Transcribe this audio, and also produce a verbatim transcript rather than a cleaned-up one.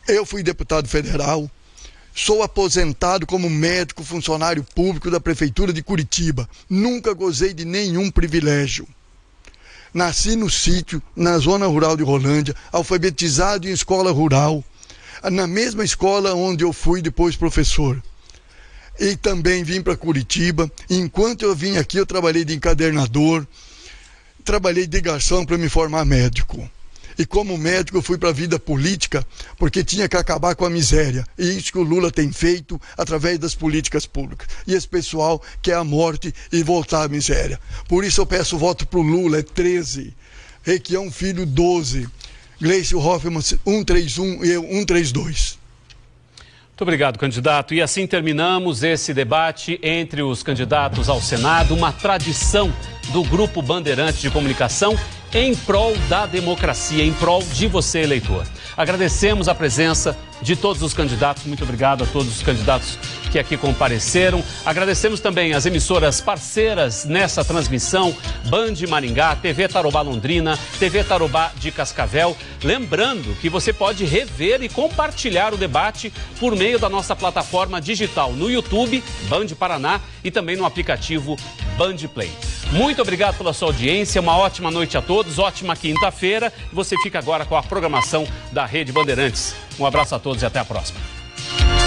Eu fui deputado federal, sou aposentado como médico funcionário público da Prefeitura de Curitiba. Nunca gozei de nenhum privilégio. Nasci no sítio, na zona rural de Rolândia, alfabetizado em escola rural, na mesma escola onde eu fui depois professor. E também vim para Curitiba. Enquanto eu vim aqui, eu trabalhei de encadernador, trabalhei de garçom para me formar médico. E como médico eu fui para a vida política porque tinha que acabar com a miséria. E isso que o Lula tem feito através das políticas públicas. E esse pessoal quer a morte e voltar à miséria. Por isso eu peço voto para o Lula, é treze. Requião Filho, doze. Gleice Hoffmann, cento e trinta e um e eu, cento e trinta e dois. Muito obrigado, candidato. E assim terminamos esse debate entre os candidatos ao Senado, uma tradição do Grupo Bandeirantes de Comunicação em prol da democracia, em prol de você, eleitor. Agradecemos a presença de todos os candidatos. Muito obrigado a todos os candidatos que aqui compareceram. Agradecemos também as emissoras parceiras nessa transmissão, Band Maringá, T V Tarobá Londrina, T V Tarobá de Cascavel. Lembrando que você pode rever e compartilhar o debate por meio da nossa plataforma digital no YouTube, Band Paraná, e também no aplicativo Band Play. Muito obrigado pela sua audiência, uma ótima noite a todos, ótima quinta-feira. Você fica agora com a programação da Rede Bandeirantes. Um abraço a todos e até a próxima.